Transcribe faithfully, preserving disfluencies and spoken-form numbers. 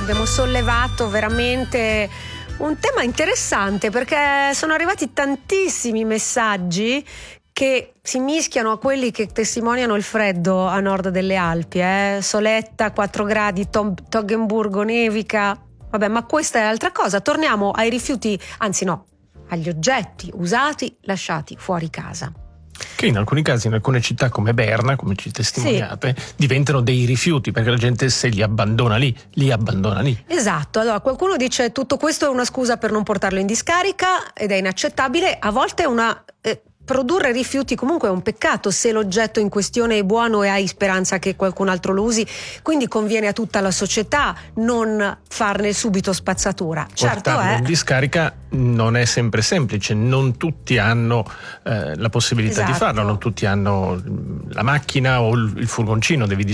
Abbiamo sollevato veramente un tema interessante, perché sono arrivati tantissimi messaggi che si mischiano a quelli che testimoniano il freddo a nord delle Alpi, eh? Soletta, quattro gradi, Tom- Toggenburgo nevica. Vabbè, ma questa è altra cosa. Torniamo ai rifiuti, anzi no, agli oggetti usati lasciati fuori casa. Che in alcuni casi, in alcune città come Berna, come ci testimoniate, sì, diventano dei rifiuti, perché la gente se li abbandona lì, li abbandona lì. Esatto, allora qualcuno dice tutto questo è una scusa per non portarlo in discarica ed è inaccettabile, a volte è una... Eh, produrre rifiuti comunque è un peccato se l'oggetto in questione è buono e hai speranza che qualcun altro lo usi, quindi conviene a tutta la società non farne subito spazzatura. Certo, portarlo è... in discarica non è sempre semplice, non tutti hanno eh, la possibilità, esatto, di farlo, non tutti hanno la macchina o il furgoncino, devi